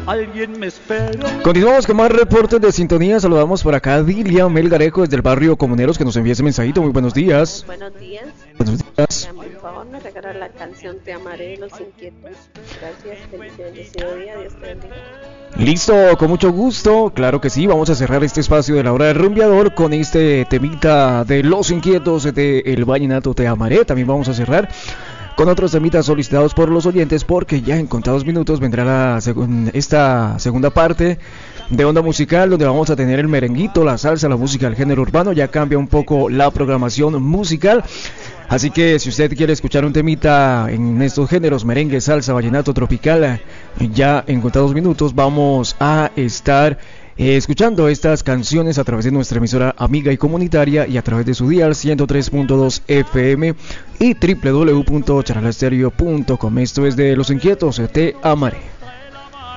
alguien me espera. Continuamos con más reportes de sintonía. Saludamos por acá a Dilia Melgarejo desde el barrio Comuneros, que nos envía ese mensajito. Muy buenos días. Buenos días. Buenos días. Por favor, me regala la canción Te amaré de Los Inquietos. Gracias, feliz y bendecido día. Dios te bendiga. Listo, con mucho gusto. Claro que sí, vamos a cerrar este espacio de la hora del rumbeador con este temita de Los Inquietos de El Vallenato Te Amaré. También vamos a cerrar con otros temitas solicitados por los oyentes, porque ya en contados minutos vendrá esta segunda parte de Onda Musical, donde vamos a tener el merenguito, la salsa, la música del género urbano. Ya cambia un poco la programación musical, así que si usted quiere escuchar un temita en estos géneros, merengue, salsa, vallenato, tropical, ya en contados minutos vamos a estar escuchando estas canciones a través de nuestra emisora amiga y comunitaria y a través de su dial 103.2 FM y www.charalastereo.com. Esto es de Los Inquietos, Te Amaré.